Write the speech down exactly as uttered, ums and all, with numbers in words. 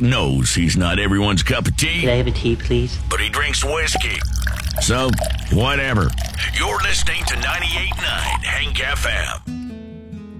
knows he's not everyone's cup of tea. Can I have a tea, please? But he drinks whiskey. So, whatever. You're listening to ninety-eight point nine Hank F M.